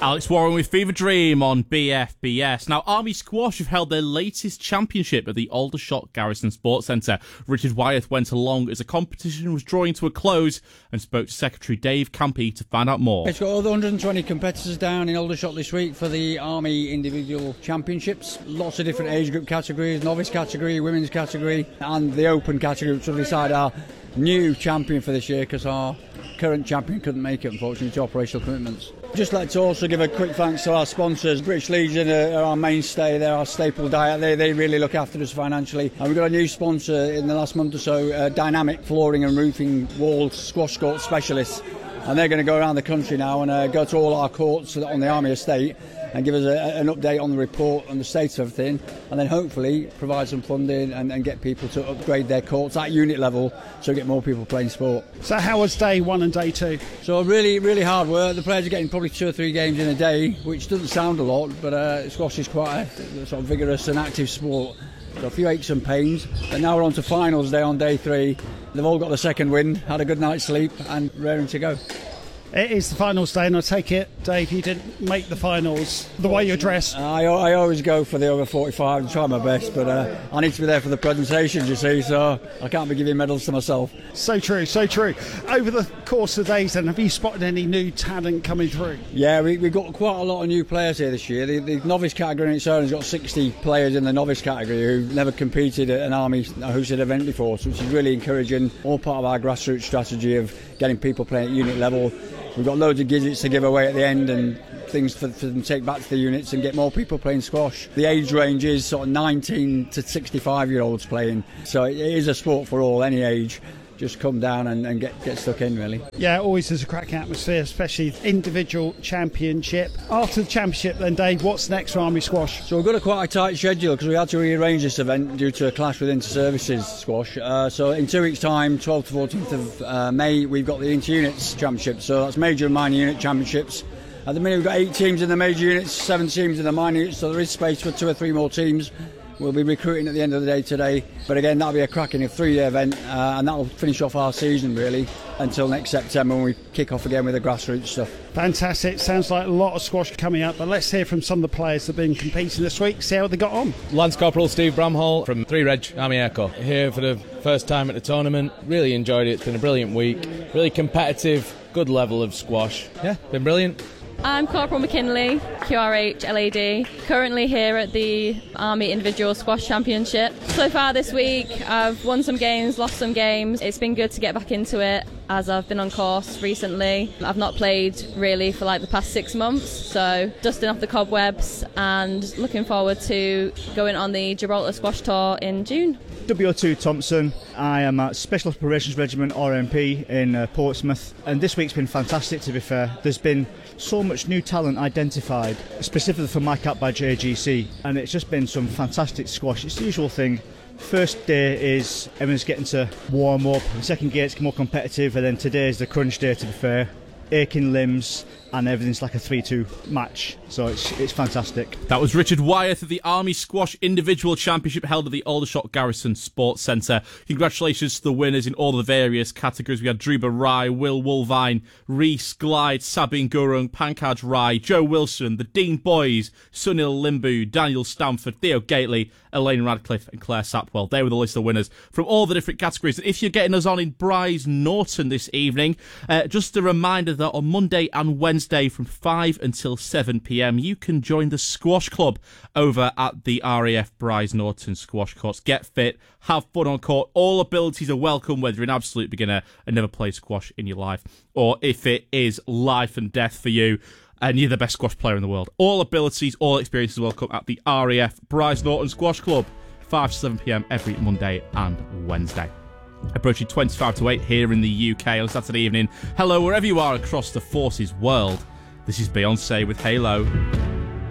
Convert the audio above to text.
Alex Warren with Fever Dream on BFBS. Now, Army Squash have held their latest championship at the Aldershot Garrison Sports Centre. Richard Wyeth went along as the competition was drawing to a close and spoke to Secretary Dave Campy to find out more. It's got over 120 competitors down in Aldershot this week for the Army Individual Championships. Lots of different age group categories, novice category, women's category and the open category, which will decide our new champion for this year because our current champion couldn't make it, unfortunately, to operational commitments. Just like to also give a quick thanks to our sponsors. British Legion are our mainstay, they're our staple diet, they really look after us financially. And we've got a new sponsor in the last month or so, Dynamic Flooring and Roofing Wall Squash Court Specialists. And they're going to go around the country now and go to all our courts on the Army estate and give us an update on the report and the state of everything, and then hopefully provide some funding and get people to upgrade their courts at unit level so we get more people playing sport. So how was day one and day two? So really, really hard work. The players are getting probably 2 or 3 games in a day, which doesn't sound a lot, but squash is quite a sort of vigorous and active sport. So a few aches and pains, but now we're on to finals day on day 3. They've all got the second win, had a good night's sleep and raring to go. It is the finals day, and I take it, Dave, you didn't make the finals the way you're dressed. I always go for the over 45 and try my best, but I need to be there for the presentations, you see, so I can't be giving medals to myself. So true, so true. Over the course of days then, have you spotted any new talent coming through? Yeah, we've got quite a lot of new players here this year. The novice category in its own has got 60 players in the novice category who've never competed at an Army hosted event before, so which is really encouraging, all part of our grassroots strategy of getting people playing at unit level. We've got loads of gadgets to give away at the end and things for them to take back to the units and get more people playing squash. The age range is sort of 19 to 65-year-olds playing, so it is a sport for all, any age. Just come down and get stuck in, really. Yeah, always is a cracking atmosphere, especially individual championship. After the championship then, Dave, what's next for Army Squash? So we've got quite a tight schedule because we had to rearrange this event due to a clash with Inter-Services Squash. So in 2 weeks' time, 12th to 14th of May, we've got the Inter-Units Championship. So that's major and minor unit championships. At the minute we've got 8 teams in the major units, 7 teams in the minor units, so there is space for 2 or 3 more teams. We'll be recruiting at the end of the day today, but again that'll be a cracking 3-day event and that'll finish off our season really until next September when we kick off again with the grassroots stuff. Fantastic, sounds like a lot of squash coming up, but let's hear from some of the players that have been competing this week, see how they got on. Lance Corporal Steve Bramhall from 3 Reg Army Air Corps, here for the first time at the tournament. Really enjoyed it, it's been a brilliant week, really competitive, good level of squash. Yeah, been brilliant. I'm Corporal McKinley, QRH LAD, currently here at the Army Individual Squash Championship. So far this week I've won some games, lost some games. It's been good to get back into it as I've been on course recently. I've not played really for like the past 6 months, so dusting off the cobwebs and looking forward to going on the Gibraltar Squash Tour in June. WO2 Thompson, I am at Special Operations Regiment RMP in Portsmouth, and this week's been fantastic to be fair. There's been so much new talent identified, specifically for my cap by JGC, and it's just been some fantastic squash. It's the usual thing. First day is everyone's getting to warm up, the second day it's more competitive, and then today is the crunch day to be fair. Aching limbs and everything's like a 3-2 match, so it's fantastic. That was Richard Wyeth of the Army Squash Individual Championship held at the Aldershot Garrison Sports Centre. Congratulations to the winners in all the various categories. We had Druba Rai, Will Woolvine, Reese Glide, Sabine Gurung, Pankaj Rai, Joe Wilson, the Dean Boys, Sunil Limbu, Daniel Stamford, Theo Gately, Elaine Radcliffe and Claire Sapwell. They were the list of winners from all the different categories. If you're getting us on in Bryce Norton this evening, just a reminder that on Monday and Wednesday from 5 until 7 p.m, you can join the Squash Club over at the RAF Bryce Norton Squash Courts. Get fit, have fun on court. All abilities are welcome, whether you're an absolute beginner and never played squash in your life, or if it is life and death for you and you're the best squash player in the world. All abilities, all experiences are welcome at the RAF Bryce Norton Squash Club, 5 to 7 p.m. every Monday and Wednesday. Approaching 25 to 8 here in the UK on Saturday evening. Hello, wherever you are across the Forces world. This is Beyonce with Halo.